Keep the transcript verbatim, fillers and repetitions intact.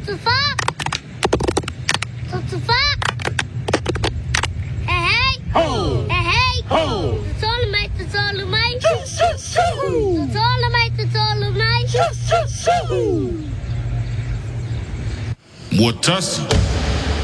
Mustafa. Mustafa. Hey, hey. Ho! Hey, hey. Ho! Tot alle mij, tot alle mij. Shoo, shoo, shoo! Tot alle mij, tot alle mij. Shoo, shoo, shoo! Watasi.